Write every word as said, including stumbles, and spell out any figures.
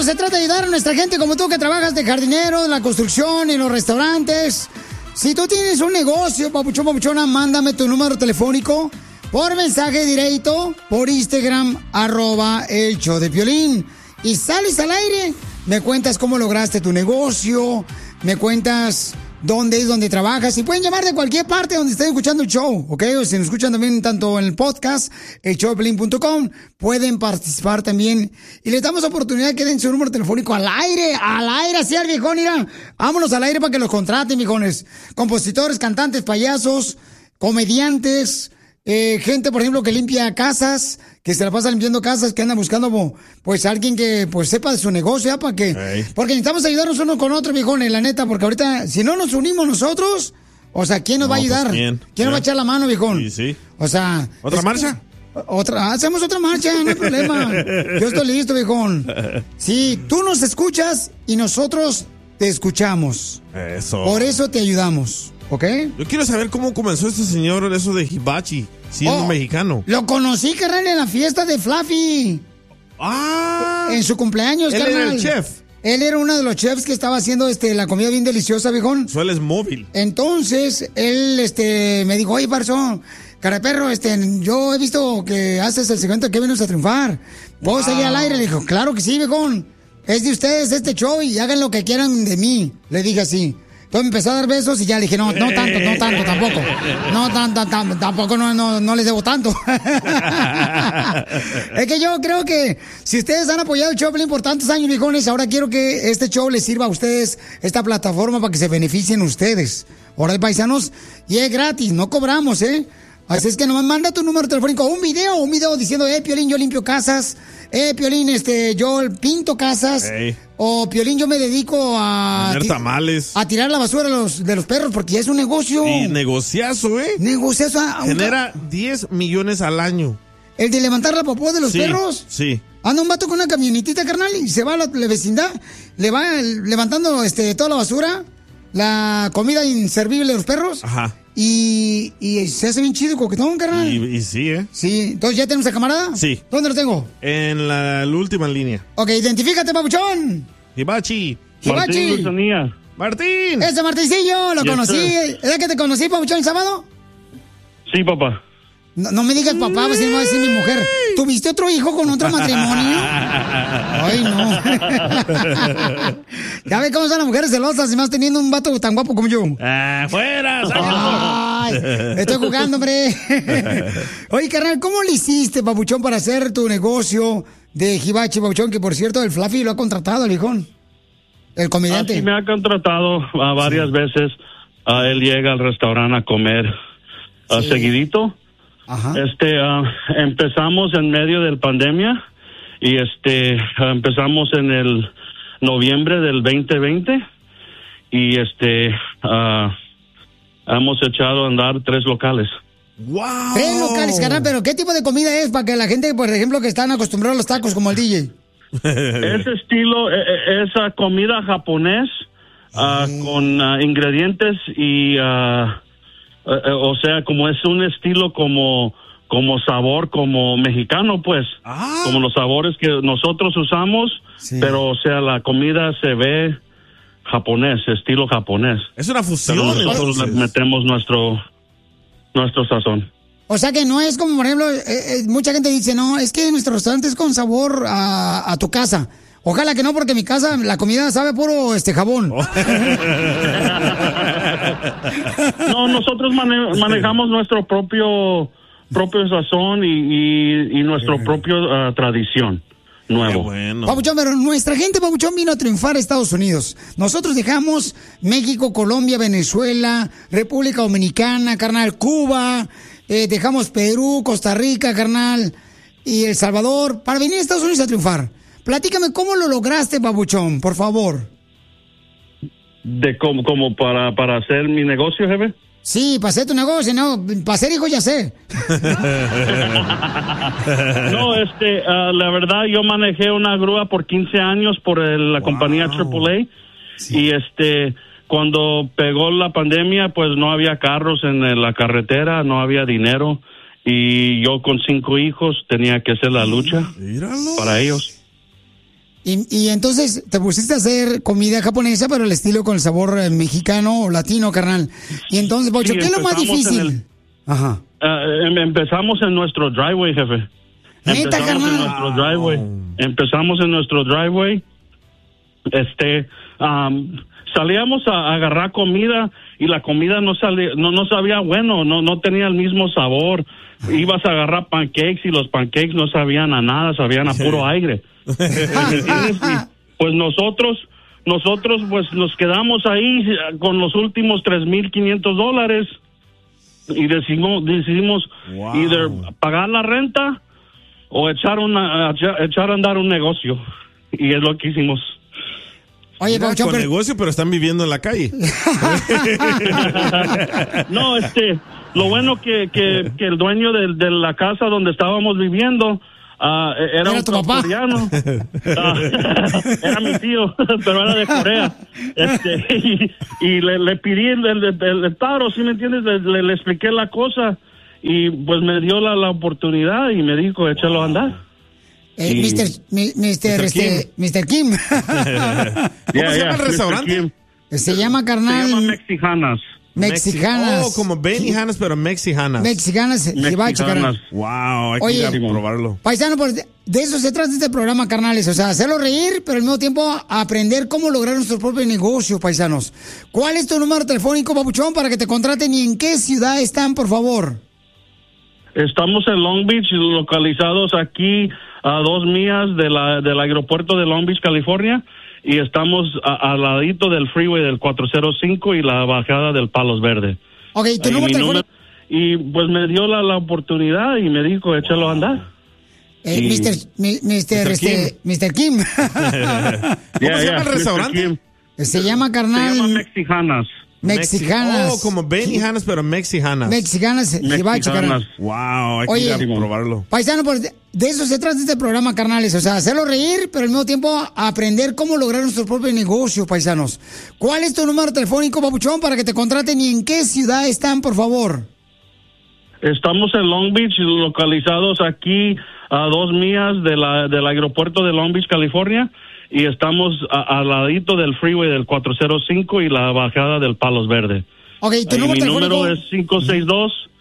se trata de ayudar a nuestra gente como tú que trabajas de jardinero, en la construcción, en los restaurantes. Si tú tienes un negocio, papuchón, papuchona, mándame tu número telefónico por mensaje directo, por Instagram, arroba el show de Piolín. Y sales al aire, me cuentas cómo lograste tu negocio, me cuentas dónde es donde trabajas. Y pueden llamar de cualquier parte donde estén escuchando el show, ¿ok? O si nos escuchan también tanto en el podcast, el show de piolín punto com, pueden participar también. Y les damos oportunidad de que den su número telefónico al aire, al aire, así al viejón, mira. Vámonos al aire para que los contraten, viejones. Compositores, cantantes, payasos, comediantes, eh, gente, por ejemplo, que limpia casas, que se la pasa limpiando casas, que anda buscando, pues, alguien que, pues, sepa de su negocio, ¿ya? Para que, hey. Porque necesitamos ayudarnos uno con otro, viejones, la neta, porque ahorita, si no nos unimos nosotros, o sea, ¿quién nos no, va a ayudar? Pues, ¿quién, ¿Quién nos va a echar la mano, viejón? Sí, sí. O sea... ¿Otra es, marcha? Otra, hacemos otra marcha, no hay problema. Yo estoy listo, viejón. Sí, tú nos escuchas y nosotros te escuchamos. Eso. Por eso te ayudamos, ¿ok? Yo quiero saber cómo comenzó este señor eso de hibachi, siendo oh, mexicano. Lo conocí, carnal, en la fiesta de Fluffy. Ah. En su cumpleaños, él carnal. Él era el chef. Él era uno de los chefs que estaba haciendo este la comida bien deliciosa, viejón. Suele es móvil. Entonces, él este me dijo, oye, Parzón, cara de perro, este, yo he visto que haces el segmento que vienes a triunfar. ¿Puedo wow. salir al aire? Le dijo, claro que sí, viejón. Es de ustedes este show y hagan lo que quieran de mí. Le dije así. Entonces me empezó a dar besos y ya le dije, no, no tanto, no tanto, tampoco. No tanto, tam, tampoco, no, no, no les debo tanto. Es que yo creo que si ustedes han apoyado el show por tantos años, viejones, ahora quiero que este show les sirva a ustedes, esta plataforma, para que se beneficien ustedes. Ahora, paisanos, y es gratis, no cobramos, ¿eh? Así es que nomás manda tu número telefónico, un video, un video diciendo, eh, Piolín, yo limpio casas, eh, Piolín, este, yo pinto casas, hey. O Piolín, yo me dedico a... Vender tamales. A tirar la basura de los, de los perros, porque ya es un negocio. Y negociazo, ¿eh? Negociazo. Genera diez millones al año. ¿El de levantar la popó de los sí, perros? Sí. Anda un vato con una camionetita, carnal, y se va a la, la vecindad, le va levantando este, toda la basura, la comida inservible de los perros. Ajá. Y, y se hace bien chido, coquetón, carnal. Y, y sí, ¿eh? Sí. Entonces, ¿ya tenemos a camarada? Sí. ¿Dónde lo tengo? En la, la última línea. Ok, identifícate, papuchón. Hibachi. Hibachi. Martín. Martín. Ese Martincillo, lo yes, conocí. Sir. ¿Es que te conocí, papuchón, el sábado? Sí, papá. No, no me digas papá, pues si no va a decir mi mujer. ¿Tuviste otro hijo con otro matrimonio? Ay, no. Ya ves cómo son las mujeres celosas, y más teniendo un vato tan guapo como yo. ¡Ah, fuera! Ay, estoy jugando, hombre. Oye, carnal, ¿cómo le hiciste, papuchón, para hacer tu negocio de hibachi, papuchón? Que, por cierto, el Fluffy lo ha contratado, el hijón. El comediante. Ah, sí, me ha contratado uh, varias sí. veces. Uh, él llega al restaurante a comer uh, sí. seguidito. Ajá. Este, uh, empezamos en medio de la pandemia y este, uh, empezamos en el noviembre del veinte veinte y este, uh, hemos echado a andar tres locales. ¡Wow! Tres locales, carnal, pero ¿qué tipo de comida es para que la gente, por ejemplo, que están acostumbrados a los tacos como el D J? Ese estilo, eh, esa comida japonés uh, sí. con uh, ingredientes y... Uh, Uh, o sea, como es un estilo como como sabor como mexicano, pues, ah. como los sabores que nosotros usamos, sí. pero o sea, la comida se ve japonés, estilo japonés. Es una fusión. Pero nosotros le metemos nuestro nuestro sazón. O sea que no es como, por ejemplo, eh, eh, mucha gente dice, no, es que nuestro restaurante es con sabor a, a tu casa. Ojalá que no, porque en mi casa la comida sabe puro este jabón. Oh. No, nosotros mane- manejamos nuestro propio propio sazón y, y, y nuestro propio uh, tradición nuevo. Bueno. Papuchón, pero nuestra gente, Papuchón, vino a triunfar a Estados Unidos. Nosotros dejamos México, Colombia, Venezuela, República Dominicana, carnal, Cuba, eh, dejamos Perú, Costa Rica, carnal, y El Salvador, para venir a Estados Unidos a triunfar. Platícame, ¿cómo lo lograste, Papuchón? Por favor. ¿De cómo, cómo para, para hacer mi negocio, jefe? Sí, para hacer tu negocio, no, para ser hijo ya sé. No, este, uh, la verdad, yo manejé una grúa por quince años por el, la wow. compañía triple A. Sí. Y este, cuando pegó la pandemia, pues no había carros en la carretera, no había dinero. Y yo con cinco hijos tenía que hacer la lucha Míralo. para ellos. Y, y entonces te pusiste a hacer comida japonesa, pero el estilo con el sabor eh, mexicano o latino, carnal. Y entonces, Papuchón, Sí, ¿qué es lo más empezamos difícil? en el- Ajá. Ah, em- empezamos en nuestro driveway, jefe. Neta, Empezamos carnal. en nuestro driveway. Empezamos en nuestro driveway. Este, am, salíamos a agarrar comida y la comida no salía, no, no sabía bueno, no, no tenía el mismo sabor. Ibas a agarrar pancakes y los pancakes no sabían a nada, sabían a puro aire. ¿Me entiendes? Y, pues nosotros, nosotros pues nos quedamos ahí con los últimos tres mil quinientos dólares y decidimos, decidimos Wow. either pagar la renta o echar una echar, echar a andar un negocio, y es lo que hicimos. Oye, Mira, Papuchón, con pero- negocio, pero están viviendo en la calle. No, este, lo bueno que, que, que el dueño de, de la casa donde estábamos viviendo ah, era, Era un tu papá. coreano. Ah, era mi tío, pero era de Corea. Este, y, y le, le pedí el, el, el- el paro, ¿sí me entiendes? Le, le- le expliqué la cosa y pues me dio la, la oportunidad y me dijo, échalo a andar. eh, y- mister, mi- mister, mister este, mister Kim. ¿Cómo se llama el restaurante? Se llama, Se carnal, llama Mexicanas. Mexicanas. Oh, como Benihanas, pero Mexicanas. Mexicanas, Hibachi, carnal. Mexicanas. Wow, hay que Oye. ir a probarlo. Paisano, pues de- de eso se trata este programa, carnales. O sea, hacerlo reír, pero al mismo tiempo a- aprender cómo lograr nuestro propio negocio, paisanos. ¿Cuál es tu número telefónico, Papuchón, para que te contraten y en qué ciudad están, por favor? Estamos en Long Beach, localizados aquí a dos millas de la, del aeropuerto de Long Beach, California, y estamos a- al ladito del freeway del cuatrocientos cinco y la bajada del Palos Verdes. Ok, tu Ahí número mi telefónico. número- y pues me dio la, la oportunidad y me dijo, échalo a andar. Eh, y- mister, mi- mister, mister este, mister Kim. ¿Cómo Yeah, se llama yeah, el restaurante? mister Kim. se llama, Se carnal, llama Mexicanas. Mexicanas. Oh, como Benihanas, pero Mexicanas. Mexicanas, Hibachi, carnal. Mexicanas. Wow, hay que Oye. ir a probarlo. Paisano, pues de, de eso se trata este programa, carnales. O sea, hacerlo reír, pero al mismo tiempo a- aprender cómo lograr nuestro propio negocio, paisanos. ¿Cuál es tu número telefónico, Papuchón, para que te contraten y en qué ciudad están, por favor? Estamos en Long Beach, localizados aquí a dos millas de la, del aeropuerto de Long Beach, California, y estamos a- al ladito del freeway del cuatrocientos cinco y la bajada del Palos Verdes. Ok, tu Ahí número mi telefónico. número es cinco seis dos,